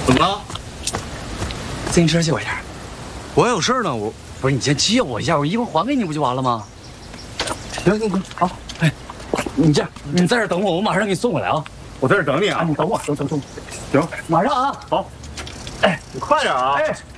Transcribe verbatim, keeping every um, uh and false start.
怎么了？ 自行车借我一下。 我有事呢，我不是你先借我一下，我一会儿还给你不就完了吗？ 行行行，好， 哎，你这样，你在这儿等我，我马上给你送过来啊！ 我在这等你啊。 你等我，等等等， 行， 马上啊！ 好，哎，你快点啊！ 哎。